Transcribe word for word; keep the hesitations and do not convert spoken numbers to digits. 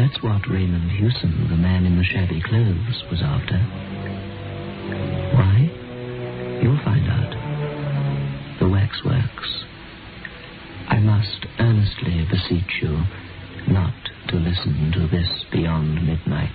That's what Raymond Hewson, the man in the shabby clothes, was after. Why? You'll find out. The waxworks. I must earnestly beseech you not to listen to this beyond midnight.